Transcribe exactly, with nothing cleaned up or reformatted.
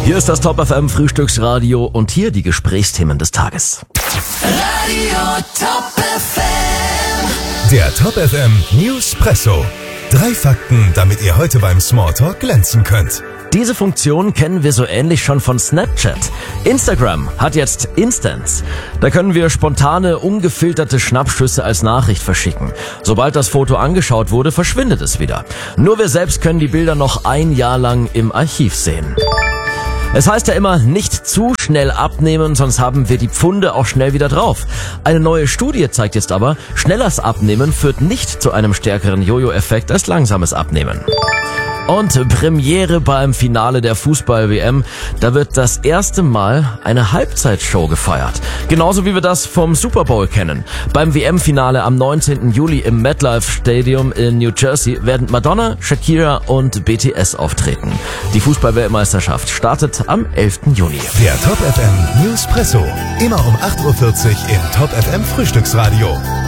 Hier ist das Top F M Frühstücksradio und hier die Gesprächsthemen des Tages. Radio Top F M. Der Top F M Newspresso. Drei Fakten, damit ihr heute beim Smalltalk glänzen könnt. Diese Funktion kennen wir so ähnlich schon von Snapchat. Instagram hat jetzt Instants. Da können wir spontane, ungefilterte Schnappschüsse als Nachricht verschicken. Sobald das Foto angeschaut wurde, verschwindet es wieder. Nur wir selbst können die Bilder noch ein Jahr lang im Archiv sehen. Es heißt ja immer, nicht zu schnell abnehmen, sonst haben wir die Pfunde auch schnell wieder drauf. Eine neue Studie zeigt jetzt aber, schnelleres Abnehmen führt nicht zu einem stärkeren Jojo-Effekt als langsames Abnehmen. Und Premiere beim Finale der Fußball-W M, da wird das erste Mal eine Halbzeitshow gefeiert. Genauso wie wir das vom Super Bowl kennen. Beim W M-Finale am neunzehnten Juli im MetLife Stadium in New Jersey werden Madonna, Shakira und B T S auftreten. Die Fußball-Weltmeisterschaft startet am elften Juni. Der Top F M Newspresso. Immer um acht Uhr vierzig im Top F M Frühstücksradio.